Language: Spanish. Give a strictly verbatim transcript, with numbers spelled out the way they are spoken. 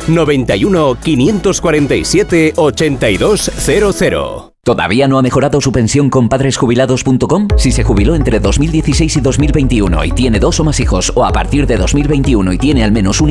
noventa y uno, quinientos cuarenta y siete, ochenta y dos cero cero. ¿Todavía no ha mejorado su pensión con padres jubilados punto com? Si se jubiló entre dos mil dieciséis y dos mil veintiuno y tiene dos o más hijos, o a partir de dos mil veintiuno y tiene al menos un